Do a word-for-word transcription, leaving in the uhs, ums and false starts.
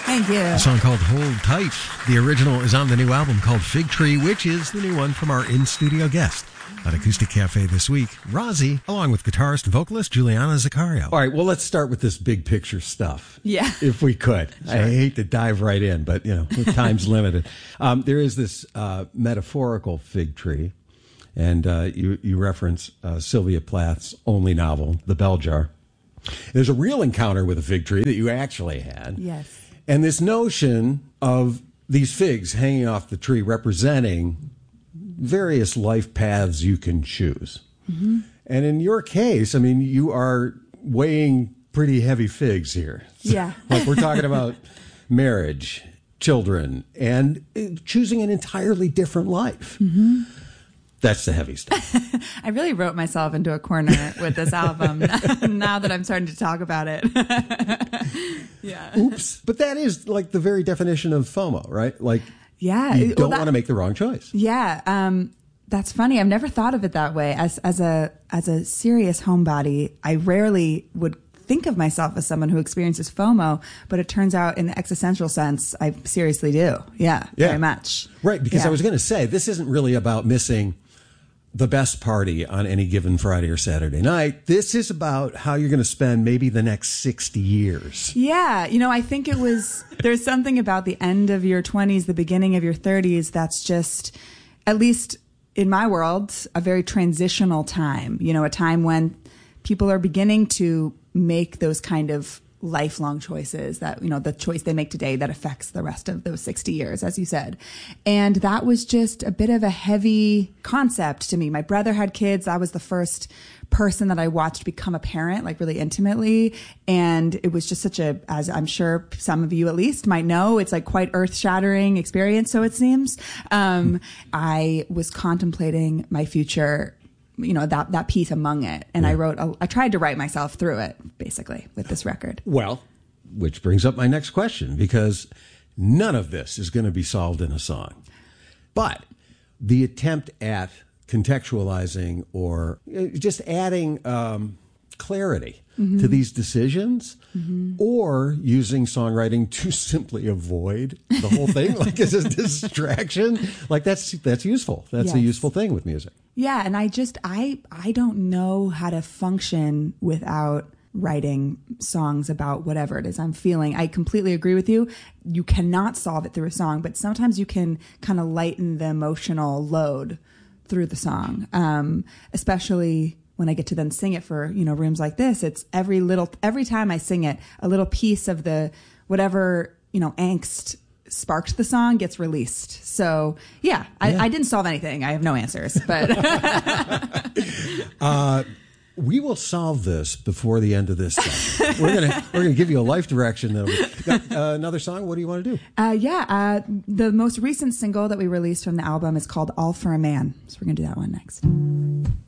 Thank you. A song called Hold Tight. The original is on the new album called Fig Tree, which is the new one from our in-studio guest at Acoustic Cafe this week, Rozzy, along with guitarist and vocalist Juliana Zaccario. All right, well, let's start with this big picture stuff. Yeah. If we could. Sure. I hate to dive right in, but, you know, time's limited. Um, there is this uh, metaphorical fig tree, and uh, you, you reference uh, Sylvia Plath's only novel, The Bell Jar. There's a real encounter with a fig tree that you actually had. Yes. And this notion of these figs hanging off the tree representing various life paths you can choose. Mm-hmm. And in your case, I mean, you are weighing pretty heavy figs here. Yeah. Like we're talking about marriage, children, and choosing an entirely different life. Mm-hmm. That's the heavy stuff. I really wrote myself into a corner with this album now that I'm starting to talk about it. Yeah. Oops. But that is like the very definition of FOMO, right? Like, yeah, you don't well, that, want to make the wrong choice. Yeah. Um, that's funny. I've never thought of it that way. As as a as a serious homebody, I rarely would think of myself as someone who experiences FOMO, but it turns out in the existential sense, I seriously do. Yeah, yeah. very much. Right, because yeah. I was going to say, this isn't really about missing the best party on any given Friday or Saturday night. This is about how you're going to spend maybe the next sixty years. Yeah. You know, I think it was, there's something about the end of your twenties, the beginning of your thirties, that's just, at least in my world, a very transitional time. You know, a time when people are beginning to make those kind of lifelong choices that, you know, the choice they make today that affects the rest of those sixty years, as you said. And that was just a bit of a heavy concept to me. My brother had kids. I was the first person that I watched become a parent, like really intimately. And it was just such a, as I'm sure some of you at least might know, it's like quite earth shattering experience. So it seems, um, I was contemplating my future, you know, that, that piece among it. And yeah. I wrote, a, I tried to write myself through it, basically, with this record. Well, which brings up my next question, because none of this is going to be solved in a song. But the attempt at contextualizing or just adding um, clarity mm-hmm. to these decisions mm-hmm. or using songwriting to simply avoid the whole thing, like as a distraction, like that's that's useful. That's yes. a useful thing with music. Yeah, and I just, I I don't know how to function without writing songs about whatever it is I'm feeling. I completely agree with you. You cannot solve it through a song, but sometimes you can kind of lighten the emotional load through the song, um, especially when I get to then sing it for, you know, rooms like this. It's every little, every time I sing it, a little piece of the whatever, you know, angst sparked the song gets released. So yeah, I, yeah. I didn't solve anything. I have no answers, but uh, we will solve this before the end of this song. We're gonna we're gonna give you a life direction. Got, uh, another song. What do you want to do? Uh, yeah, uh, the most recent single that we released from the album is called "All for a Man." So we're gonna do that one next.